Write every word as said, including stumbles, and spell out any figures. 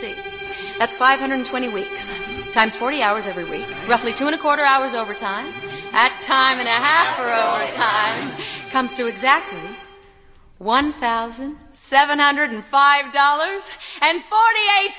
see. That's five hundred twenty weeks, times forty hours every week, roughly two and a quarter hours overtime, at time and a half for overtime, comes to exactly one thousand seven hundred five dollars and forty-eight